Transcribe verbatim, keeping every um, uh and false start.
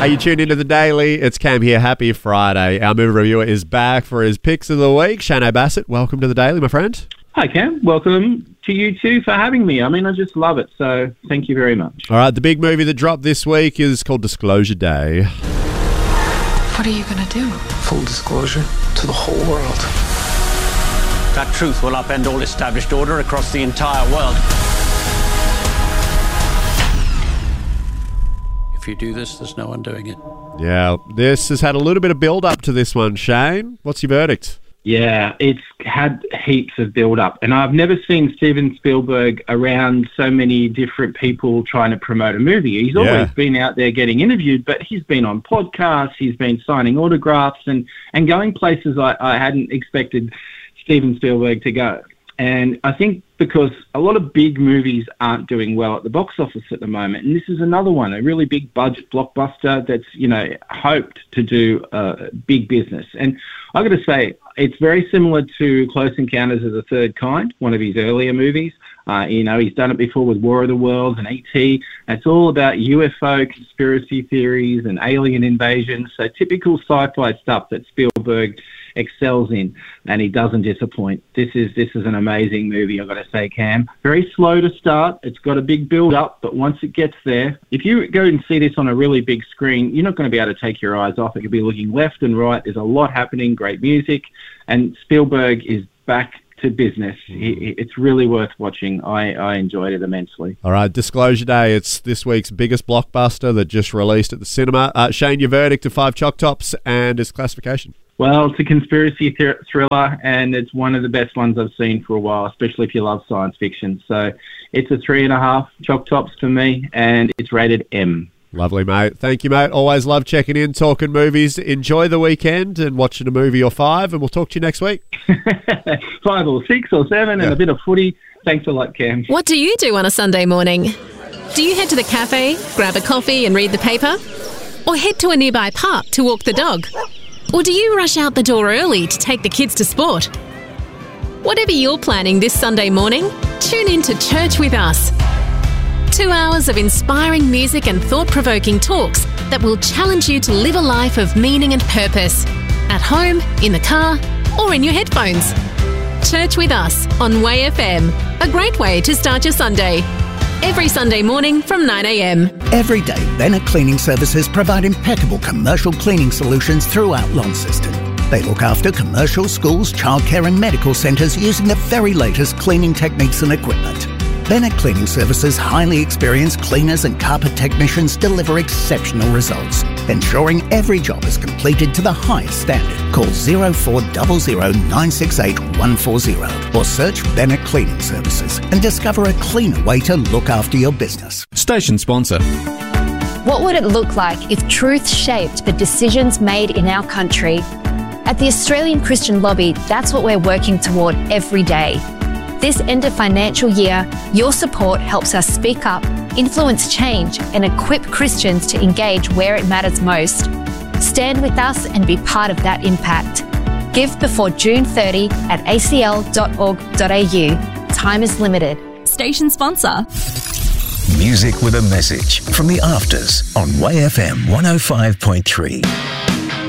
Hey, you tuned into The Daily. It's Cam here. Happy Friday. Our movie reviewer is back for his picks of the week. Shane Bassett, welcome to The Daily, my friend. Hi, Cam. Welcome to you too for having me. I mean, I just love it, so thank you very much. All right, the big movie that dropped this week is called Disclosure Day. What are you going to do? Full disclosure to the whole world. That truth will upend all established order across the entire world. If you do this, there's no undoing it. Yeah, this has had a little bit of build-up to this one. Shane, what's your verdict? Yeah, it's had heaps of build-up, and I've never seen Steven Spielberg around so many different people trying to promote a movie. He's always Yeah. been out there getting interviewed, but he's been on podcasts, he's been signing autographs and, and going places I, I hadn't expected Steven Spielberg to go. And I think because a lot of big movies aren't doing well at the box office at the moment, and this is another one, a really big budget blockbuster that's, you know, hoped to do uh, big business. And I've got to say, it's very similar to Close Encounters of the Third Kind, one of his earlier movies. Uh, you know, he's done it before with War of the Worlds and E T It's all about U F O conspiracy theories and alien invasions. So typical sci-fi stuff that Spielberg excels in, and he doesn't disappoint. This is this is an amazing movie, I've got to say, Cam. Very slow to start. It's got a big build-up, but once it gets there, if you go and see this on a really big screen, you're not going to be able to take your eyes off it. You'll be looking left and right. There's a lot happening, great music, and Spielberg is back to business. He, it's really worth watching. I, I enjoyed it immensely. All right, Disclosure Day. It's this week's biggest blockbuster that just released at the cinema. Uh, Shane, your verdict of five Choc Tops and its classification? Well, it's a conspiracy thr- thriller, and it's one of the best ones I've seen for a while, especially if you love science fiction. So it's a three and a half Choc Tops for me, and it's rated M. Lovely, mate. Thank you, mate. Always love checking in, talking movies. Enjoy the weekend and watching a movie or five, and we'll talk to you next week. Five or six or seven Yeah. and a bit of footy. Thanks a lot, Cam. What do you do on a Sunday morning? Do you head to the cafe, grab a coffee and read the paper? Or head to a nearby park to walk the dog? Or do you rush out the door early to take the kids to sport? Whatever you're planning this Sunday morning, tune in to Church with Us. Two hours of inspiring music and thought-provoking talks that will challenge you to live a life of meaning and purpose. At home, in the car, or in your headphones. Church with Us on Way F M. A great way to start your Sunday. Every Sunday morning from nine a.m. Every day, Bennett Cleaning Services provide impeccable commercial cleaning solutions throughout Launceston. They look after commercial, schools, childcare and medical centres using the very latest cleaning techniques and equipment. Bennett Cleaning Services' highly experienced cleaners and carpet technicians deliver exceptional results, ensuring every job is completed to the highest standard. Call zero four zero zero nine six eight one four zero or search Bennett Cleaning Services and discover a cleaner way to look after your business. Station sponsor. What would it look like if truth shaped the decisions made in our country? At the Australian Christian Lobby, that's what we're working toward every day. This end of financial year, your support helps us speak up, influence change, and equip Christians to engage where it matters most. Stand with us and be part of that impact. Give before June thirtieth at a c l dot org dot a u. Time is limited. Station sponsor. Music with a message from the Afters on Way F M one oh five point three.